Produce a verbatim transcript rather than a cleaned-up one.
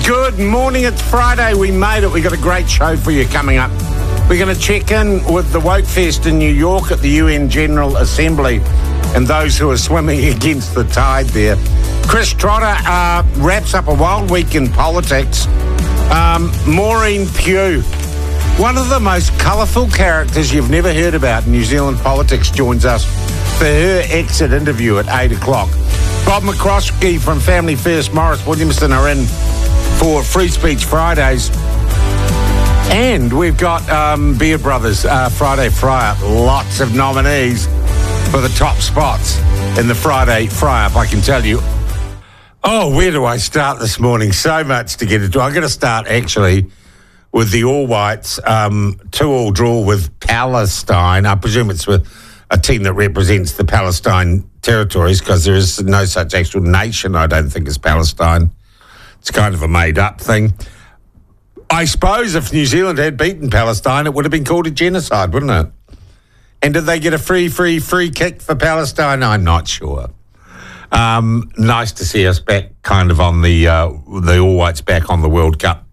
Good morning, it's Friday. We made it. We got a great show for you coming up. We're going to check in with the Woke Fest in New York at the U N General Assembly and those who are swimming against the tide there. Chris Trotter uh, wraps up a wild week in politics. Um, Maureen Pugh, one of the most colourful characters you've never heard about in New Zealand politics, joins us for her exit interview at eight o'clock. Bob McCroskey from Family First, Morris Williamson are in for Free Speech Fridays. And we've got um, Beard Brothers, uh, Friday Fry-Up. Lots of nominees for the top spots in the Friday Fry-Up, I can tell you. Oh, where do I start this morning? So much to get into. I'm going to start, actually, with the All Whites, um, two-all draw with Palestine. I presume it's with a team that represents the Palestine territories, because there is no such actual nation, I don't think, as Palestine. It's kind of a made-up thing. I suppose if New Zealand had beaten Palestine, it would have been called a genocide, wouldn't it? And did they get a free, free, free kick for Palestine? I'm not sure. Um, nice to see us back kind of on the, uh, the All Whites back on the World Cup